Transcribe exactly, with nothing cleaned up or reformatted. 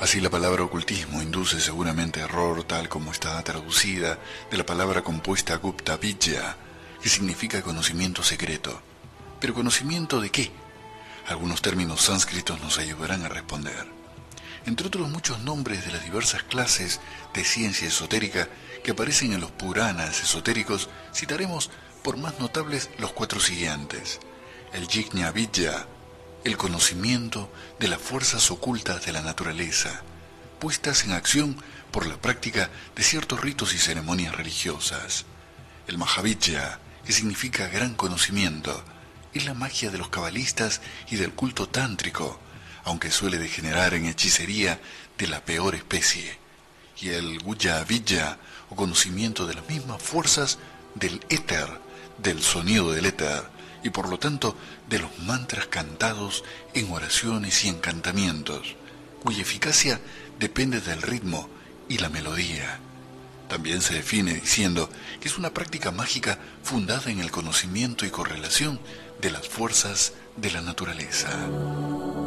Así la palabra ocultismo induce seguramente error tal como está traducida de la palabra compuesta Gupta Vidya, que significa conocimiento secreto. ¿Pero conocimiento de qué? Algunos términos sánscritos nos ayudarán a responder. Entre otros muchos nombres de las diversas clases de ciencia esotérica que aparecen en los Puranas esotéricos, citaremos por más notables los cuatro siguientes. El Yijna Vidya, el conocimiento de las fuerzas ocultas de la naturaleza, puestas en acción por la práctica de ciertos ritos y ceremonias religiosas. El Mahavidya, que significa gran conocimiento, es la magia de los cabalistas y del culto tántrico, aunque suele degenerar en hechicería de la peor especie. Y el Guya Vidya, o conocimiento de las mismas fuerzas del éter, del sonido del éter, y por lo tanto de los mantras cantados en oraciones y encantamientos, cuya eficacia depende del ritmo y la melodía. También se define diciendo que es una práctica mágica fundada en el conocimiento y correlación de las fuerzas de la naturaleza.